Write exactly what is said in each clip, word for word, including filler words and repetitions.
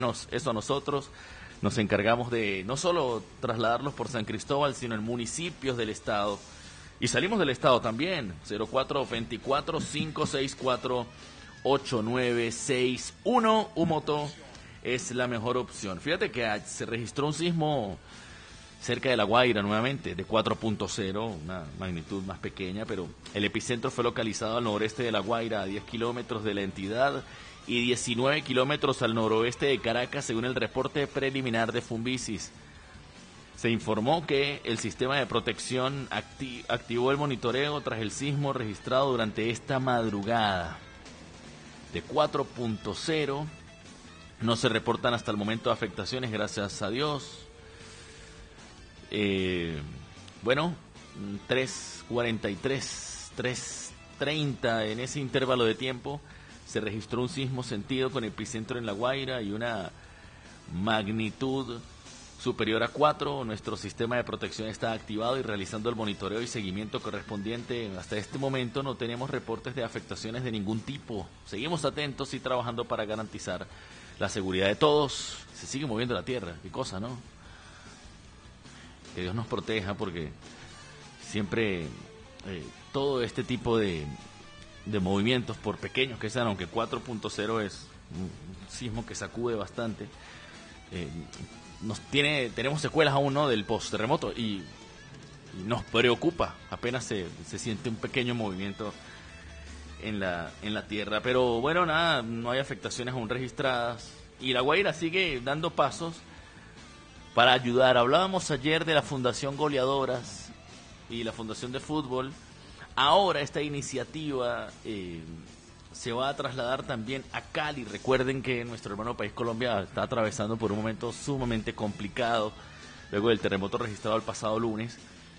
Nos, eso a nosotros nos encargamos de no solo trasladarlos por San Cristóbal, sino en municipios del estado. Y salimos del estado también. cero cuatro dos cuatro, cinco seis cuatro, ocho nueve seis uno. Umoto es la mejor opción. Fíjate que se registró un sismo cerca de La Guaira nuevamente, de cuatro punto cero, una magnitud más pequeña, pero el epicentro fue localizado al noreste de La Guaira, a diez kilómetros de la entidad, y diecinueve kilómetros al noroeste de Caracas, según el reporte preliminar de Fumbisis. Se informó que el sistema de protección acti- activó el monitoreo tras el sismo registrado durante esta madrugada. De cuatro punto cero, no se reportan hasta el momento afectaciones, gracias a Dios. Eh, bueno, tres cuarenta y tres, tres treinta, en ese intervalo de tiempo se registró un sismo sentido con epicentro en La Guaira y una magnitud superior a cuatro. Nuestro sistema de protección está activado y realizando el monitoreo y seguimiento correspondiente. Hasta este momento no tenemos reportes de afectaciones de ningún tipo. Seguimos atentos y trabajando para garantizar la seguridad de todos. Se sigue moviendo la tierra, qué cosa, ¿no? Que Dios nos proteja, porque siempre eh, todo este tipo de, de movimientos, por pequeños que sean, aunque cuatro punto cero es un sismo que sacude bastante, eh, nos tiene tenemos secuelas aún, ¿no?, del post-terremoto, y, y nos preocupa apenas se, se siente un pequeño movimiento en la, en la tierra. Pero bueno, nada, no hay afectaciones aún registradas, y La Guaira sigue dando pasos para ayudar. Hablábamos ayer de la Fundación Goleadoras y la Fundación de Fútbol. Ahora esta iniciativa eh, se va a trasladar también a Cali. Recuerden que nuestro hermano país Colombia está atravesando por un momento sumamente complicado luego del terremoto registrado el pasado lunes.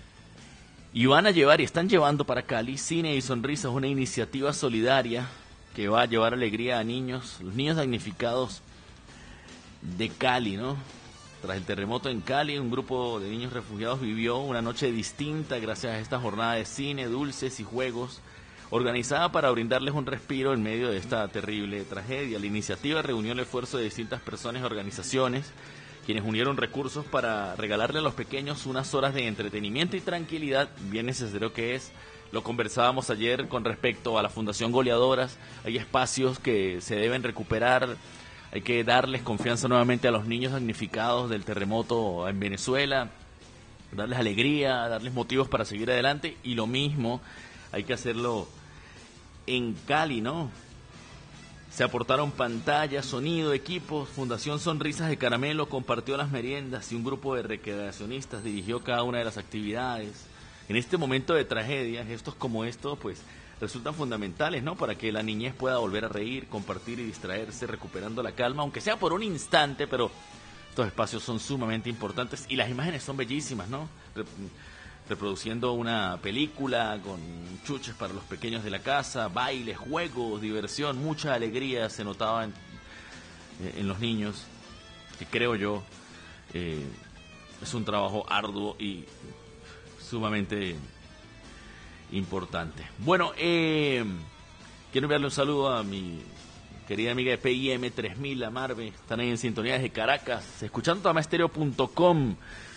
Y van a llevar y están llevando para Cali Cine y Sonrisas, una iniciativa solidaria que va a llevar alegría a niños, los niños damnificados de Cali, ¿no? Tras el terremoto en Cali, un grupo de niños refugiados vivió una noche distinta gracias a esta jornada de cine, dulces y juegos, organizada para brindarles un respiro en medio de esta terrible tragedia. La iniciativa reunió el esfuerzo de distintas personas y organizaciones, quienes unieron recursos para regalarle a los pequeños unas horas de entretenimiento y tranquilidad, bien necesario que es. Lo conversábamos ayer con respecto a la Fundación Goleadoras. Hay espacios que se deben recuperar. Hay que darles confianza nuevamente a los niños damnificados del terremoto en Venezuela, darles alegría, darles motivos para seguir adelante, y lo mismo hay que hacerlo en Cali, ¿no? Se aportaron pantallas, sonido, equipos. Fundación Sonrisas de Caramelo compartió las meriendas y un grupo de recreacionistas dirigió cada una de las actividades. En este momento de tragedia, gestos como estos, pues, resultan fundamentales, ¿no?, para que la niñez pueda volver a reír, compartir y distraerse, recuperando la calma, aunque sea por un instante, pero estos espacios son sumamente importantes y las imágenes son bellísimas, ¿no? Reproduciendo una película con chuches para los pequeños de la casa, bailes, juegos, diversión, mucha alegría se notaba en, en los niños, que creo yo eh, es un trabajo arduo y sumamente importante. Bueno, eh, quiero enviarle un saludo a mi querida amiga de P I M tres mil, a Marve. Están ahí en sintonía desde Caracas, escuchando tamastereo punto com.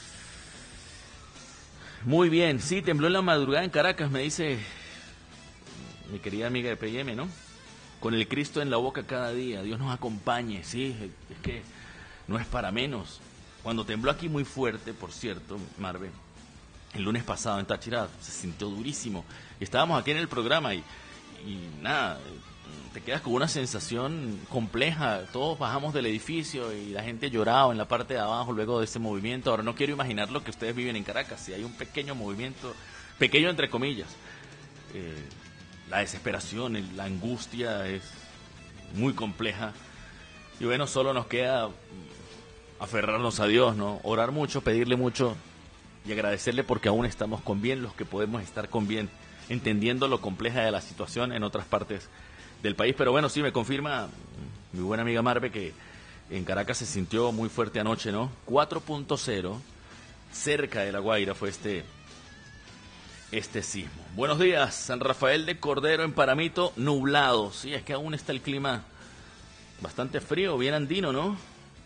Muy bien, sí, tembló en la madrugada en Caracas, me dice mi querida amiga de P I M, ¿no? Con el Cristo en la boca cada día, Dios nos acompañe, sí, es que no es para menos. Cuando tembló aquí muy fuerte, por cierto, Marve, el lunes pasado en Táchira, se sintió durísimo. Y estábamos aquí en el programa y, y nada, te quedas con una sensación compleja. Todos bajamos del edificio y la gente lloraba en la parte de abajo luego de ese movimiento. Ahora no quiero imaginar lo que ustedes viven en Caracas, si hay un pequeño movimiento, pequeño entre comillas. Eh, la desesperación, el, la angustia es muy compleja. Y bueno, solo nos queda aferrarnos a Dios, ¿no? Orar mucho, pedirle mucho y agradecerle, porque aún estamos con bien los que podemos estar con bien, entendiendo lo compleja de la situación en otras partes del país. Pero bueno, sí, me confirma mi buena amiga Marve que en Caracas se sintió muy fuerte anoche, ¿no? cuatro punto cero, cerca de La Guaira fue este, este sismo. Buenos días, San Rafael de Cordero en Paramito, nublado. Sí, es que aún está el clima bastante frío, bien andino, ¿no?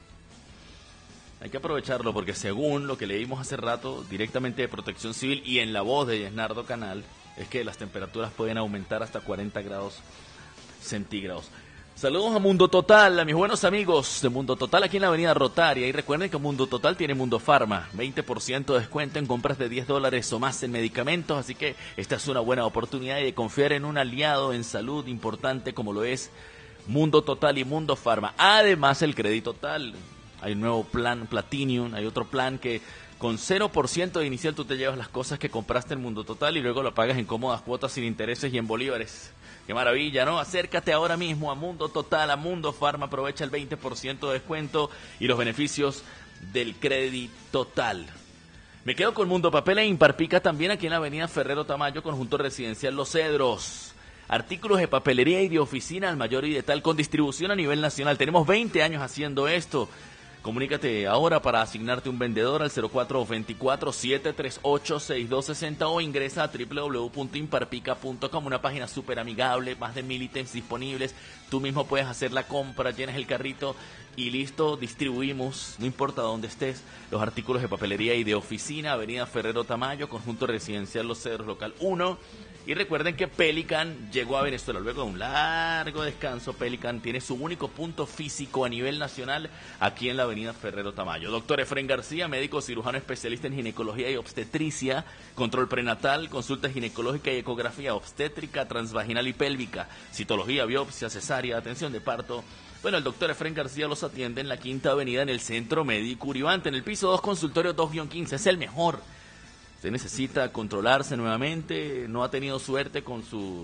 Hay que aprovecharlo porque según lo que leímos hace rato directamente de Protección Civil y en la voz de Yesnardo Canal, es que las temperaturas pueden aumentar hasta cuarenta grados centígrados. Saludos a Mundo Total, a mis buenos amigos de Mundo Total aquí en la avenida Rotaria. Y recuerden que Mundo Total tiene Mundo Farma, veinte por ciento de descuento en compras de diez dólares o más en medicamentos. Así que esta es una buena oportunidad de confiar en un aliado en salud importante como lo es Mundo Total y Mundo Farma. Además el crédito total, hay un nuevo plan Platinum, hay otro plan que con cero por ciento de inicial tú te llevas las cosas que compraste en Mundo Total y luego lo pagas en cómodas cuotas sin intereses y en bolívares. ¡Qué maravilla!, ¿no? Acércate ahora mismo a Mundo Total, a Mundo Farma, aprovecha el veinte por ciento de descuento y los beneficios del crédito total. Me quedo con Mundo Papel e Imparpica también aquí en la avenida Ferrero Tamayo, conjunto residencial Los Cedros. Artículos de papelería y de oficina al mayor y de tal con distribución a nivel nacional. Tenemos veinte años haciendo esto. Comunícate ahora para asignarte un vendedor al cero cuatro dos cuatro, siete tres ocho, seis dos seis cero o ingresa a doble u doble u doble u punto imparpica punto com, una página súper amigable, más de mil ítems disponibles. Tú mismo puedes hacer la compra, llenas el carrito y listo, distribuimos, no importa dónde estés, los artículos de papelería y de oficina, avenida Ferrero Tamayo, conjunto residencial Los Cedros, local uno. Y recuerden que Pelican llegó a Venezuela luego de un largo descanso. Pelican tiene su único punto físico a nivel nacional aquí en la avenida Ferrero Tamayo. Doctor Efren García, médico cirujano especialista en ginecología y obstetricia, control prenatal, consulta ginecológica y ecografía obstétrica, transvaginal y pélvica, citología, biopsia, cesárea, atención de parto. Bueno, el doctor Efren García los atiende en la Quinta Avenida en el Centro Médico Uribante, en el piso dos, consultorio dos guion quince. Es el mejor. Usted necesita controlarse nuevamente, no ha tenido suerte con sus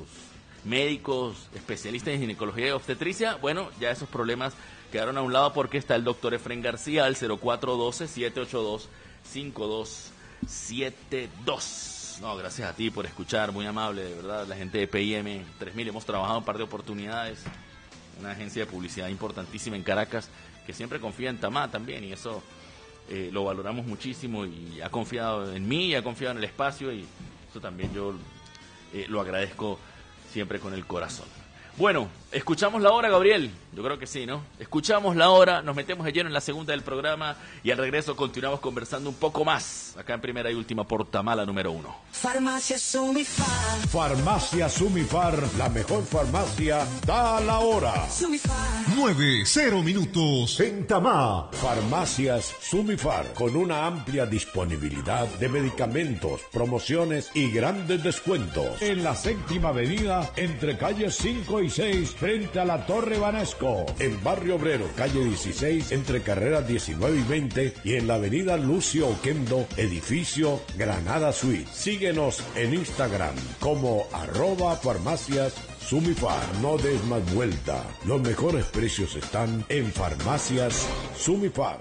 médicos especialistas en ginecología y obstetricia. Bueno, ya esos problemas quedaron a un lado porque está el doctor Efren García al cero cuatro uno dos, siete ocho dos, cinco dos siete dos. No, gracias a ti por escuchar, muy amable, de verdad, la gente de P I M tres mil. Hemos trabajado un par de oportunidades, una agencia de publicidad importantísima en Caracas, que siempre confía en Tamá también, y eso eh, lo valoramos muchísimo, y ha confiado en mí, y ha confiado en el espacio, y eso también yo eh, lo agradezco siempre con el corazón. Bueno, ¿escuchamos la hora, Gabriel? Yo creo que sí, ¿no? Escuchamos la hora, nos metemos de lleno en la segunda del programa y al regreso continuamos conversando un poco más, acá en Primera y Última por Tamala número uno. Farmacia Sumifar. Farmacia Sumifar, la mejor farmacia, da la hora. Sumifar. Nueve, cero minutos. En Tamá, Farmacias Sumifar, con una amplia disponibilidad de medicamentos, promociones y grandes descuentos. En la séptima avenida, entre calles cinco y seis, frente a la Torre Banesco. En Barrio Obrero, calle dieciséis, entre carreras diecinueve y veinte. Y en la avenida Lucio Oquendo, edificio Granada Suite. Síguenos en Instagram como arroba farmacias Sumifar. No des más vuelta. Los mejores precios están en Farmacias Sumifar.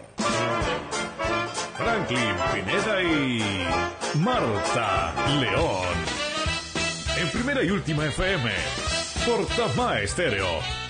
Franklin Pineda y Marta León. En Primera y Última F M. Por Tamá Estéreo.